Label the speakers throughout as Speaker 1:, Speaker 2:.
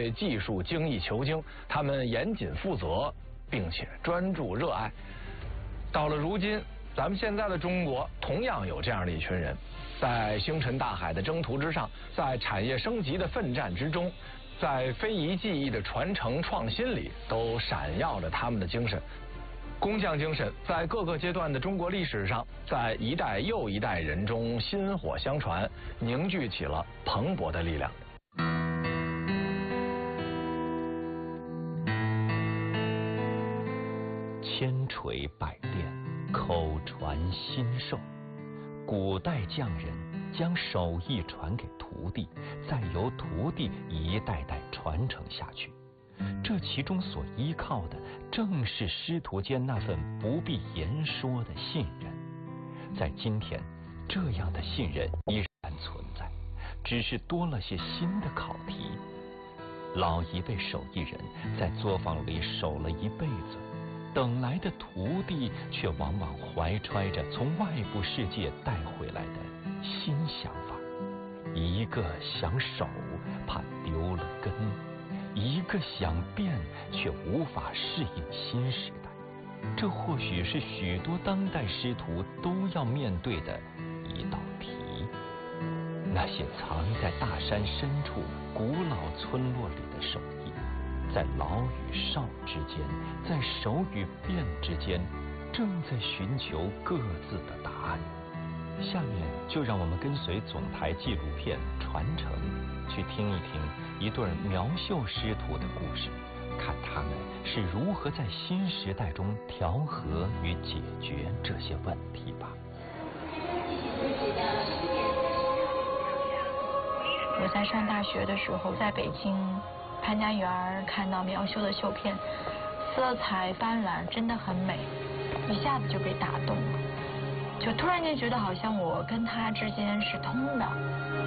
Speaker 1: 对技术精益求精，他们严谨负责，并且专注热爱。到了如今，咱们现在的中国同样有这样的一群人，在星辰大海的征途之上，在产业升级的奋战之中，在非遗技艺的传承创新里，都闪耀着他们的精神。工匠精神在各个阶段的中国历史上，在一代又一代人中薪火相传，凝聚起了蓬勃的力量。
Speaker 2: 千锤百炼，口传心授。古代匠人将手艺传给徒弟，再由徒弟一代代传承下去。这其中所依靠的，正是师徒间那份不必言说的信任。在今天，这样的信任依然存在，只是多了些新的考题。老一辈手艺人在作坊里守了一辈子，等来的徒弟却往往怀揣着从外部世界带回来的新想法。一个想守，怕丢了根；一个想变，却无法适应新时代。这或许是许多当代师徒都要面对的一道题。那些藏在大山深处、古老村落里的手艺，在老与少之间，在守与变之间，正在寻求各自的答案。下面就让我们跟随总台纪录片《传承》，去听一听一对苗绣师徒的故事，看他们是如何在新时代中调和与解决这些问题吧。
Speaker 3: 我在上大学的时候，在北京潘家园看到苗绣的绣片，色彩斑斓，真的很美，一下子就被打动了，就突然间觉得好像我跟他之间是通的。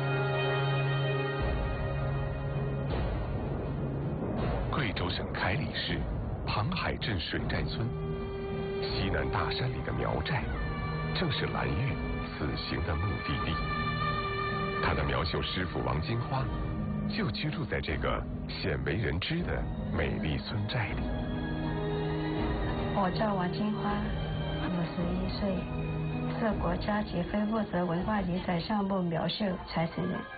Speaker 4: 贵州省凯里市庞海镇水寨村西南大山里的苗寨，正是蓝玉此行的目的地。他的苗绣师傅王金花就居住在这个鲜为人知的美丽村寨里。
Speaker 5: 我叫王金花，51岁，是国家级非物质文化遗产项目苗绣传承人。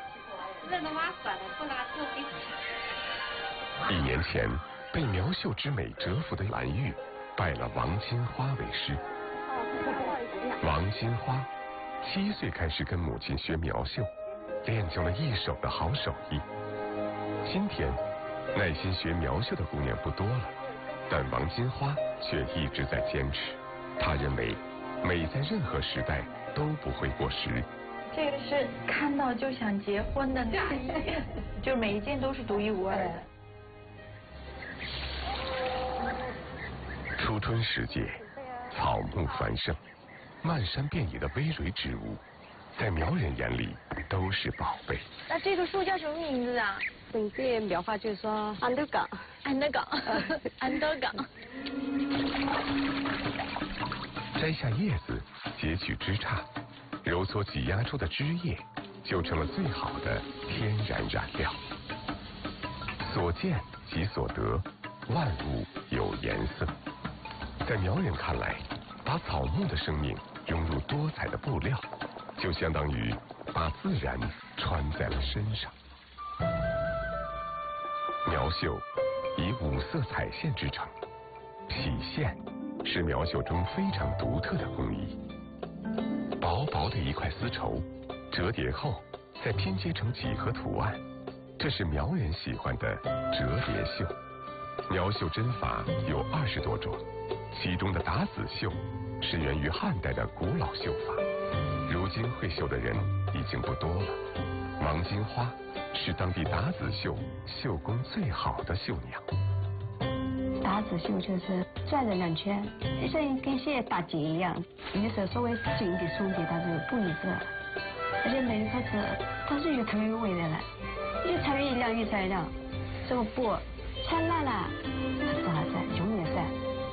Speaker 4: 1年前，被苗绣之美折服的蓝玉，拜了王金花为师。王金花7岁开始跟母亲学苗绣，练就了一手的好手艺。今天，耐心学苗绣的姑娘不多了，但王金花却一直在坚持。她认为，美在任何时代都不会过时。
Speaker 3: 这个是看到就想结婚的大衣，就每一件都是独一无二的。
Speaker 4: 初春时节，草木繁盛，漫山遍野的葳蕤植物，在苗人眼里都是宝贝。
Speaker 3: 那这个树叫什么名字啊？
Speaker 5: 本地苗话就说安德岗，
Speaker 3: 安德岗，安德岗。
Speaker 4: 摘下叶子，截取枝杈，揉搓挤压出的枝叶，就成了最好的天然染料。所见即所得，万物有颜色。在苗人看来，把草木的生命融入多彩的布料，就相当于把自然穿在了身上。苗绣以5色彩线制成，匹线是苗绣中非常独特的工艺。薄薄的一块丝绸，折叠后再拼接成几何图案，这是苗人喜欢的折叠绣。苗绣针法有20多种，其中的打子绣是源于汉代的古老绣法，如今会绣的人已经不多了。王金花是当地打子绣绣工最好的绣娘。
Speaker 5: 打子绣就是转了2圈，就像跟现在打结一样，有的时候稍微紧一点松一点，它是不一致，而且每一颗子它是越头越微的了，越擦越亮，越擦越亮，这个布穿烂了它都还在，永远在。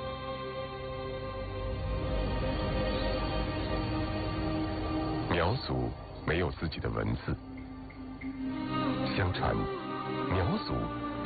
Speaker 4: 苗族没有自己的文字，相传苗族